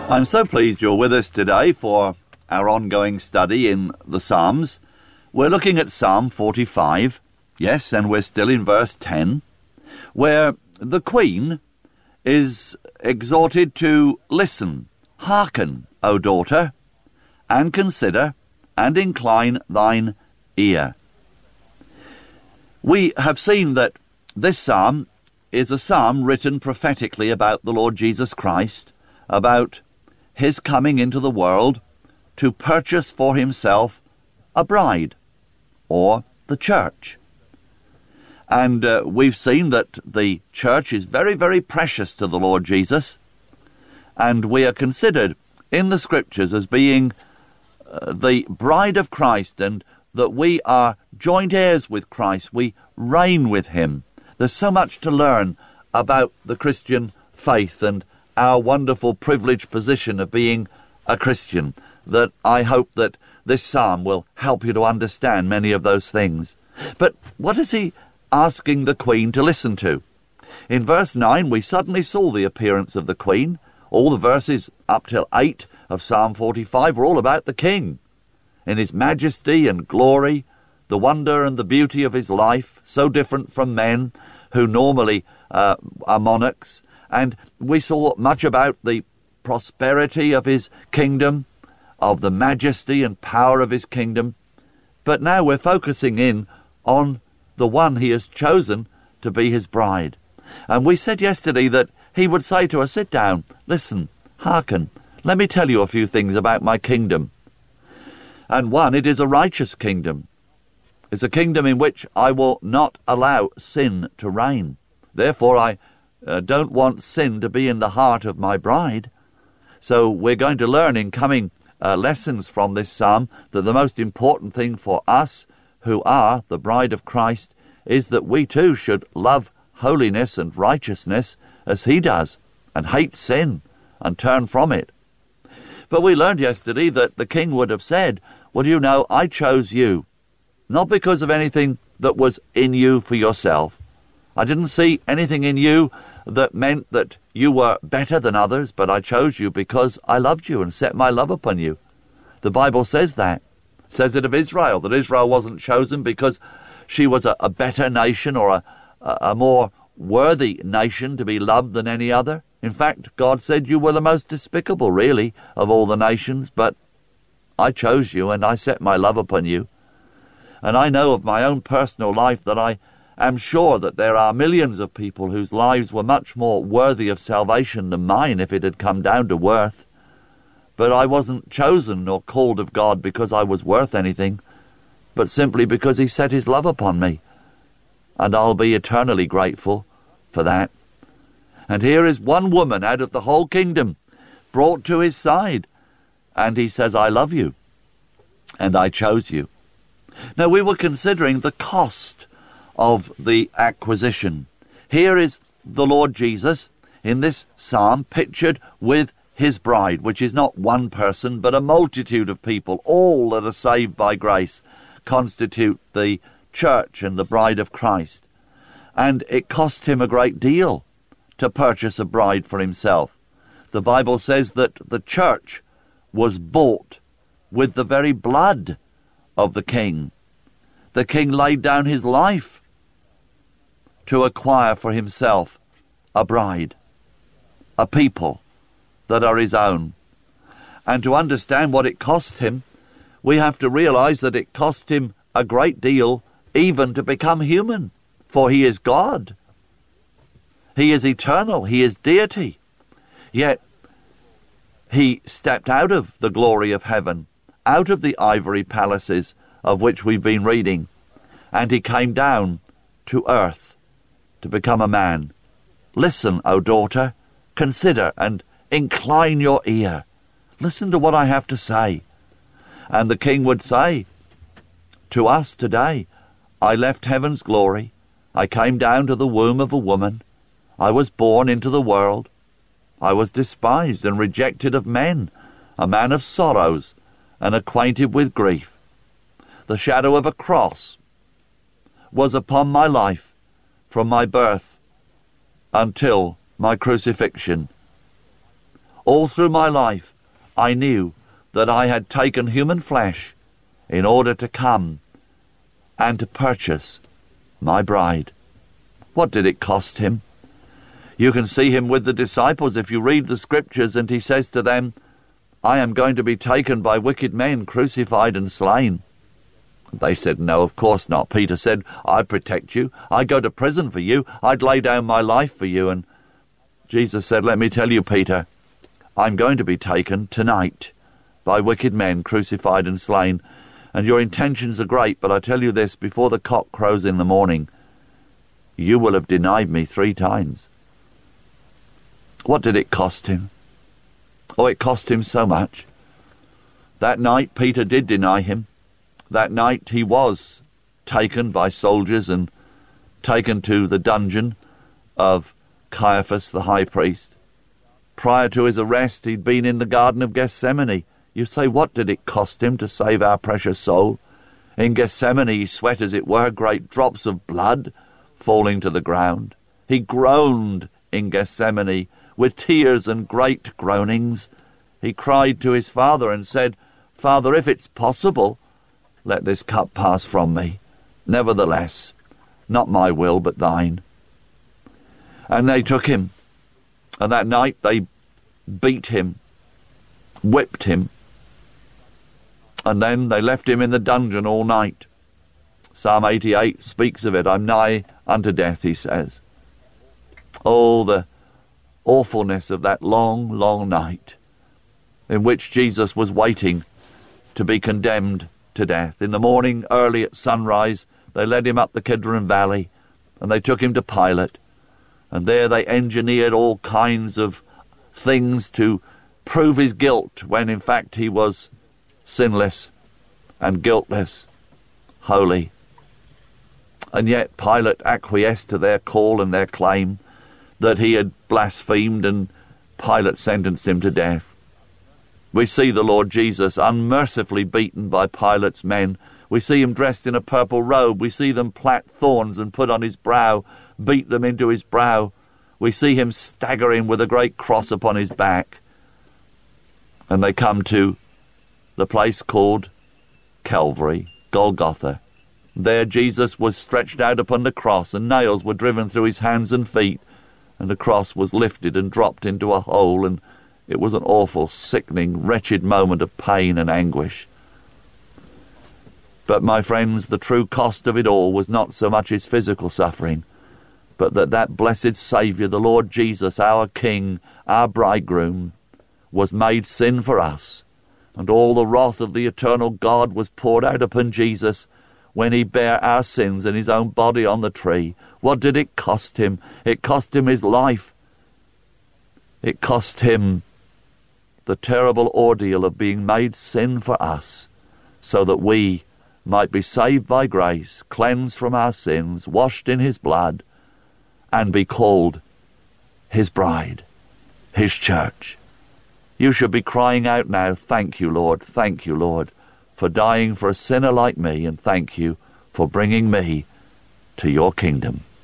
I'm so pleased you're with us today for our ongoing study in the Psalms. We're looking at Psalm 45, yes, and we're still in verse 10, where the Queen is exhorted to listen, hearken, O daughter, and consider, and incline thine ear. We have seen that this psalm is a psalm written prophetically about the Lord Jesus Christ, about his coming into the world to purchase for himself a bride, or the church. And we've seen that the church is very, very precious to the Lord Jesus, and we are considered in the Scriptures as being the bride of Christ, and that we are joint heirs with Christ. We reign with him. There's so much to learn about the Christian faith and our wonderful privileged position of being a Christian, that I hope that this psalm will help you to understand many of those things. But what is he asking the Queen to listen to? In verse 9, we suddenly saw the appearance of the Queen. All the verses up till 8 of Psalm 45 were all about the King, in his majesty and glory, the wonder and the beauty of his life, so different from men who normally are monarchs. And we saw much about the prosperity of his kingdom, of the majesty and power of his kingdom. But now we're focusing in on the one he has chosen to be his bride. And we said yesterday that he would say to her, sit down, listen, hearken, let me tell you a few things about my kingdom. And one, it is a righteous kingdom. It's a kingdom in which I will not allow sin to reign. Therefore, I don't want sin to be in the heart of my bride. So we're going to learn in coming lessons from this psalm that the most important thing for us who are the bride of Christ is that we too should love holiness and righteousness as he does, and hate sin and turn from it. But we learned yesterday that the king would have said, well, you know, I chose you, not because of anything that was in you for yourself. I didn't see anything in you that meant that you were better than others, but I chose you because I loved you and set my love upon you. The Bible says that. It says it of Israel, that Israel wasn't chosen because she was a better nation or a more worthy nation to be loved than any other. In fact, God said you were the most despicable, really, of all the nations, but I chose you and I set my love upon you. And I know of my own personal life that I am sure that there are millions of people whose lives were much more worthy of salvation than mine if it had come down to worth. But I wasn't chosen nor called of God because I was worth anything, but simply because he set his love upon me. And I'll be eternally grateful for that. And here is one woman out of the whole kingdom brought to his side, and he says, I love you, and I chose you. Now, we were considering the cost of the acquisition. Here is the Lord Jesus in this psalm pictured with his bride, which is not one person, but a multitude of people, all that are saved by grace, constitute the church and the bride of Christ. And it cost him a great deal to purchase a bride for himself. The Bible says that the church was bought with the very blood of the king. The king laid down his life to acquire for himself a bride, a people that are his own. And to understand what it cost him, we have to realize that it cost him a great deal even to become human, for he is God. He is eternal, he is deity. Yet he stepped out of the glory of heaven, out of the ivory palaces of which we've been reading, and he came down to earth to become a man. Listen, O daughter, consider and incline your ear. Listen to what I have to say. And the king would say to us today, I left heaven's glory. I came down to the womb of a woman. I was born into the world. I was despised and rejected of men, a man of sorrows and acquainted with grief. The shadow of a cross was upon my life from my birth until my crucifixion. All through my life, I knew that I had taken human flesh in order to come and to purchase my bride. What did it cost him? You can see him with the disciples if you read the scriptures, and he says to them, I am going to be taken by wicked men, crucified and slain. They said, no, of course not. Peter said, I'd protect you. I'd go to prison for you. I'd lay down my life for you. And Jesus said, let me tell you, Peter, I'm going to be taken tonight by wicked men, crucified and slain. And your intentions are great, but I tell you this, before the cock crows in the morning, you will have denied me 3 times. What did it cost him? Oh, it cost him so much. That night, Peter did deny him. That night he was taken by soldiers and taken to the dungeon of Caiaphas, the high priest. Prior to his arrest, he'd been in the Garden of Gethsemane. You say, what did it cost him to save our precious soul? In Gethsemane he sweat, as it were, great drops of blood falling to the ground. He groaned in Gethsemane with tears and great groanings. He cried to his Father and said, Father, if it's possible, let this cup pass from me. Nevertheless, not my will, but thine. And they took him, and that night they beat him, whipped him, and then they left him in the dungeon all night. Psalm 88 speaks of it. I'm nigh unto death, he says. Oh, the awfulness of that long, long night in which Jesus was waiting to be condemned to death. In the morning, early at sunrise, they led him up the Kidron Valley, and they took him to Pilate, and there they engineered all kinds of things to prove his guilt, when in fact he was sinless and guiltless, holy. And yet Pilate acquiesced to their call and their claim that he had blasphemed, and Pilate sentenced him to death. We see the Lord Jesus unmercifully beaten by Pilate's men. We see him dressed in a purple robe. We see them plait thorns and put on his brow, beat them into his brow. We see him staggering with a great cross upon his back. And they come to the place called Calvary, Golgotha. There Jesus was stretched out upon the cross, and nails were driven through his hands and feet, and the cross was lifted and dropped into a hole, and it was an awful, sickening, wretched moment of pain and anguish. But, my friends, the true cost of it all was not so much his physical suffering, but that blessed Saviour, the Lord Jesus, our King, our bridegroom, was made sin for us, and all the wrath of the eternal God was poured out upon Jesus when he bare our sins in his own body on the tree. What did it cost him? It cost him his life. It cost him the terrible ordeal of being made sin for us, so that we might be saved by grace, cleansed from our sins, washed in his blood, and be called his bride, his church. You should be crying out now, thank you, Lord, for dying for a sinner like me, and thank you for bringing me to your kingdom.